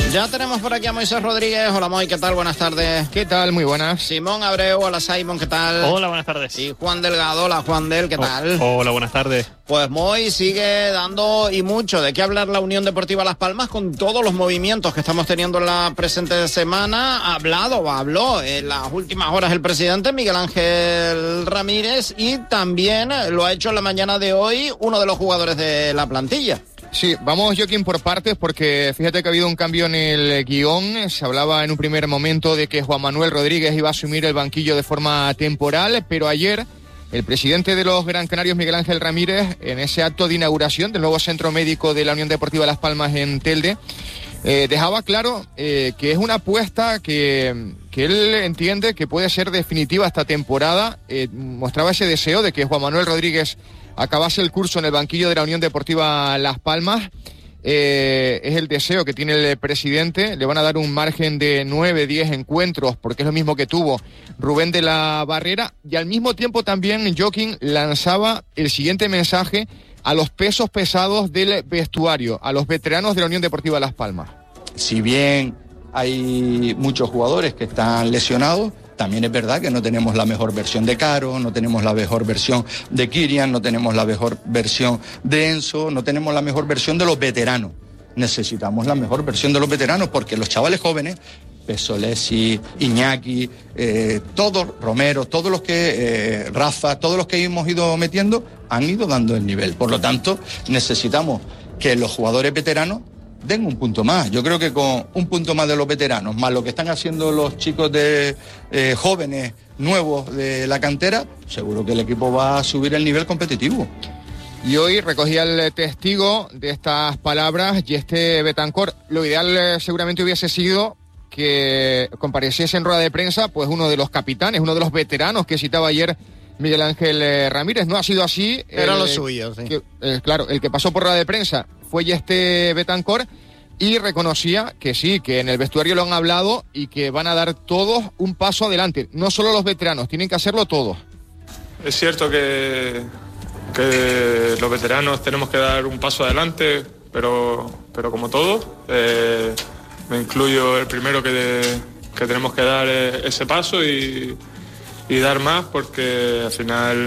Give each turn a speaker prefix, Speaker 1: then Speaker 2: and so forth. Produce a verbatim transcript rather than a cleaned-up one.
Speaker 1: Ya tenemos por aquí a Moisés Rodríguez. Hola, Moy, ¿qué tal? Buenas tardes.
Speaker 2: ¿Qué tal? Muy buenas.
Speaker 1: Simón Abreu, hola, Simón, ¿qué tal?
Speaker 3: Hola, buenas tardes.
Speaker 1: Y Juan Delgado, hola, Juan Del, ¿qué
Speaker 3: oh,
Speaker 1: tal?
Speaker 3: Hola, buenas tardes.
Speaker 1: Pues Moy sigue dando y mucho de qué hablar la Unión Deportiva Las Palmas con todos los movimientos que estamos teniendo en la presente semana. Ha hablado, habló en las últimas horas el presidente Miguel Ángel Ramírez y también lo ha hecho en la mañana de hoy uno de los jugadores de la plantilla.
Speaker 2: Sí, vamos, Joaquín, por partes, porque fíjate que ha habido un cambio en el guión. Se hablaba en un primer momento de que Juan Manuel Rodríguez iba a asumir el banquillo de forma temporal, pero ayer el presidente de los Gran Canarios, Miguel Ángel Ramírez, en ese acto de inauguración del nuevo centro médico de la Unión Deportiva Las Palmas en Telde, eh, dejaba claro eh, que es una apuesta que, que él entiende que puede ser definitiva esta temporada. Eh, mostraba ese deseo de que Juan Manuel Rodríguez acabase el curso en el banquillo de la Unión Deportiva Las Palmas. Eh, es el deseo que tiene el presidente. Le van a dar un margen de nueve, diez encuentros, porque es lo mismo que tuvo Rubén de la Barrera, y al mismo tiempo también Joaquín lanzaba el siguiente mensaje a los pesos pesados del vestuario, a los veteranos de la Unión Deportiva Las Palmas.
Speaker 4: Si bien hay muchos jugadores que están lesionados, también es verdad que no tenemos la mejor versión de Caro, no tenemos la mejor versión de Kirian, no tenemos la mejor versión de Enzo, no tenemos la mejor versión de los veteranos. Necesitamos la mejor versión de los veteranos porque los chavales jóvenes, Pesolesi, Iñaki, eh, todos, Romero, todos los que, eh, Rafa, todos los que hemos ido metiendo, han ido dando el nivel. Por lo tanto, necesitamos que los jugadores veteranos den un punto más. Yo creo que con un punto más de los veteranos, más lo que están haciendo los chicos de eh, jóvenes, nuevos de la cantera, seguro que el equipo va a subir el nivel competitivo.
Speaker 2: Y hoy recogía el testigo de estas palabras y este Betancor. Lo ideal eh, seguramente hubiese sido que compareciese en rueda de prensa pues uno de los capitanes, uno de los veteranos que citaba ayer Miguel Ángel eh, Ramírez. No ha sido así.
Speaker 1: Era
Speaker 2: el,
Speaker 1: lo suyo, sí.
Speaker 2: Que, eh, claro, el que pasó por rueda de prensa fue ya este Betancor y reconocía que sí, que en el vestuario lo han hablado y que van a dar todos un paso adelante. No solo los veteranos, tienen que hacerlo todos.
Speaker 5: Es cierto que, que los veteranos tenemos que dar un paso adelante, pero, pero como todos, eh, me incluyo el primero que, que tenemos que dar ese paso y, y dar más, porque al final